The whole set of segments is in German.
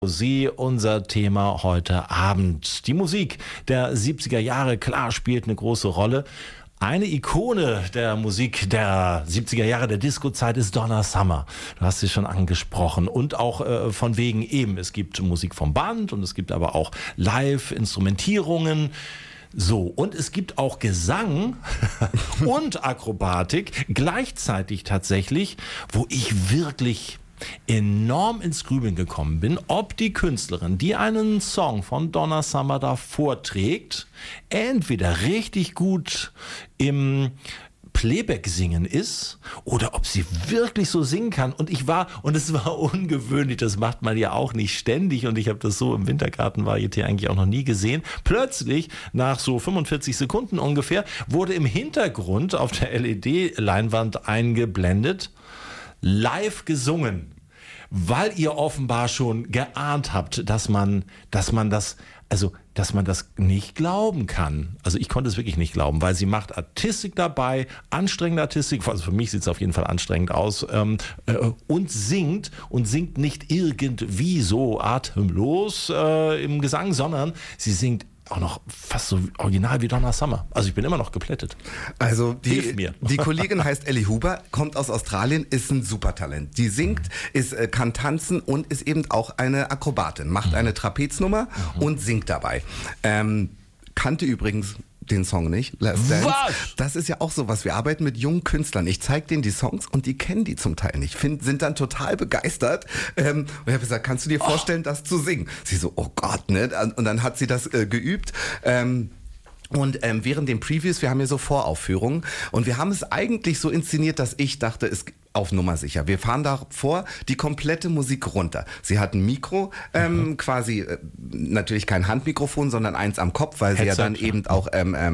Sie, unser Thema heute Abend. Die Musik der 70er Jahre, klar, spielt eine große Rolle. Eine Ikone der Musik der 70er Jahre, der Disco-Zeit, ist Donna Summer. Du hast sie schon angesprochen. Und auch von wegen eben, es gibt Musik vom Band und es gibt aber auch Live-Instrumentierungen. So, und es gibt auch Gesang und Akrobatik gleichzeitig tatsächlich, wo ich wirklich enorm ins Grübeln gekommen bin, ob die Künstlerin, die einen Song von Donna Summer da vorträgt, entweder richtig gut im Playback singen ist oder ob sie wirklich so singen kann. Und es war ungewöhnlich, das macht man ja auch nicht ständig und ich habe das so im Wintergarten-Varieté eigentlich auch noch nie gesehen. Plötzlich, nach so 45 Sekunden ungefähr, wurde im Hintergrund auf der LED-Leinwand eingeblendet, live gesungen, weil ihr offenbar schon geahnt habt, dass man das nicht glauben kann. Also ich konnte es wirklich nicht glauben, weil sie macht Artistik dabei, anstrengende Artistik, also für mich sieht es auf jeden Fall anstrengend aus, und singt nicht irgendwie so atemlos im Gesang, sondern sie singt auch noch fast so original wie Donna Summer. Also ich bin immer noch geplättet. Also die Kollegin heißt Ellie Huber, kommt aus Australien, ist ein Supertalent. Die singt, kann tanzen und ist eben auch eine Akrobatin, macht eine Trapeznummer und singt dabei. Kannte übrigens den Song nicht. Last Dance. Was? Das ist ja auch sowas. Wir arbeiten mit jungen Künstlern. Ich zeige denen die Songs und die kennen die zum Teil nicht. Sind dann total begeistert. Und ich habe gesagt, kannst du dir vorstellen, das zu singen? Sie so, oh Gott, ne? Und dann hat sie das geübt. Und während den Previews, wir haben ja so Voraufführungen und wir haben es eigentlich so inszeniert, dass ich dachte, es auf Nummer sicher. Wir fahren da vor die komplette Musik runter. Sie hat ein Mikro, quasi natürlich kein Handmikrofon, sondern eins am Kopf, weil sie ja dann eben auch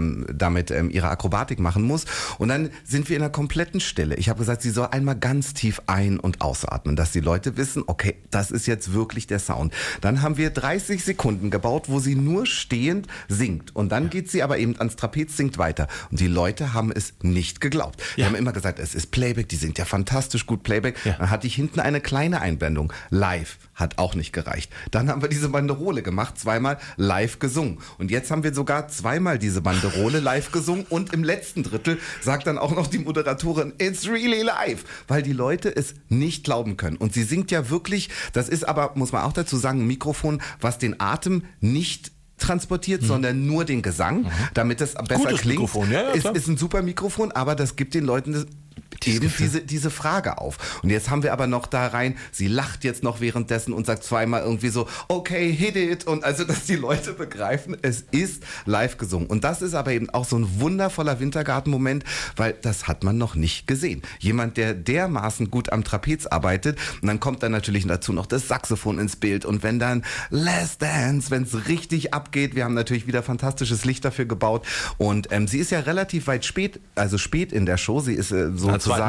damit ihre Akrobatik machen muss. Und dann sind wir in einer kompletten Stille. Ich habe gesagt, sie soll einmal ganz tief ein- und ausatmen, dass die Leute wissen, okay, das ist jetzt wirklich der Sound. Dann haben wir 30 Sekunden gebaut, wo sie nur stehend singt. Und dann geht sie aber eben ans Trapez, singt weiter. Und die Leute haben es nicht geglaubt. Die haben immer gesagt, es ist Playback, die singt ja fantastisch gut Playback. Ja. Dann hatte ich hinten eine kleine Einblendung. Live hat auch nicht gereicht. Dann haben wir diese Banderole gemacht, zweimal live gesungen. Und jetzt haben wir sogar zweimal diese Banderole live gesungen und im letzten Drittel sagt dann auch noch die Moderatorin, it's really live, weil die Leute es nicht glauben können. Und sie singt ja wirklich, das ist aber, muss man auch dazu sagen, ein Mikrofon, was den Atem nicht transportiert, sondern nur den Gesang, damit es besser Gutes klingt. Mikrofon, ja, ist ein super Mikrofon, aber das gibt den Leuten eben diese Frage auf. Und jetzt haben wir aber noch da rein, sie lacht jetzt noch währenddessen und sagt zweimal irgendwie so, okay, hit it. Und also, dass die Leute begreifen, es ist live gesungen. Und das ist aber eben auch so ein wundervoller Wintergarten-Moment, weil das hat man noch nicht gesehen. Jemand, der dermaßen gut am Trapez arbeitet, und dann kommt dann natürlich dazu noch das Saxophon ins Bild. Und wenn dann Last Dance, wenn es richtig abgeht, wir haben natürlich wieder fantastisches Licht dafür gebaut. Und sie ist ja relativ spät in der Show. Sie ist sozusagen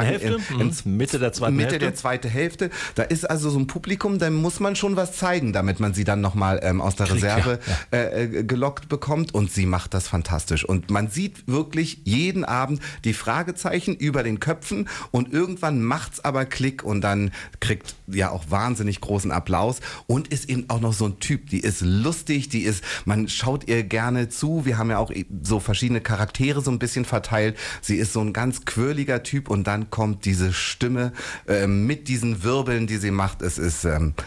Mitte der zweiten Hälfte. Da ist also so ein Publikum, da muss man schon was zeigen, damit man sie dann nochmal aus der Reserve gelockt bekommt. Und sie macht das fantastisch. Und man sieht wirklich jeden Abend die Fragezeichen über den Köpfen und irgendwann macht's aber Klick und dann kriegt ja auch wahnsinnig großen Applaus und ist eben auch noch so ein Typ, die ist lustig, man schaut ihr gerne zu. Wir haben ja auch so verschiedene Charaktere so ein bisschen verteilt. Sie ist so ein ganz quirliger Typ und dann kommt diese Stimme mit diesen Wirbeln, die sie macht. Es ist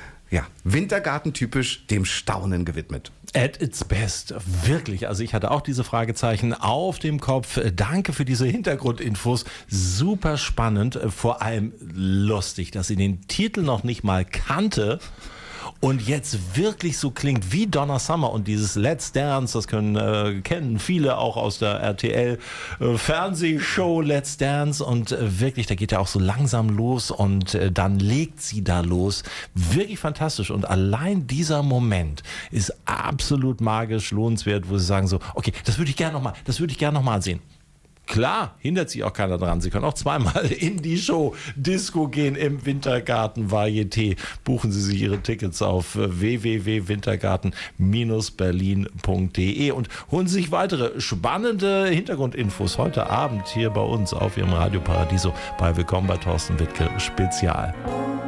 Wintergarten-typisch, dem Staunen gewidmet. At its best, wirklich. Also ich hatte auch diese Fragezeichen auf dem Kopf. Danke für diese Hintergrundinfos. Super spannend, vor allem lustig, dass sie den Titel noch nicht mal kannte. Und jetzt wirklich so klingt wie Donna Summer und dieses Let's Dance, das kennen viele auch aus der RTL-Fernsehshow Let's Dance und wirklich, da geht ja auch so langsam los und dann legt sie da los. Wirklich fantastisch und allein dieser Moment ist absolut magisch, lohnenswert, wo sie sagen so, okay, das würde ich gerne noch mal sehen. Klar, hindert sich auch keiner dran. Sie können auch zweimal in die Show Disco gehen im Wintergarten-Varieté. Buchen Sie sich Ihre Tickets auf www.wintergarten-berlin.de und holen Sie sich weitere spannende Hintergrundinfos heute Abend hier bei uns auf Ihrem Radio Paradiso bei Willkommen bei Thorsten Wittke Spezial.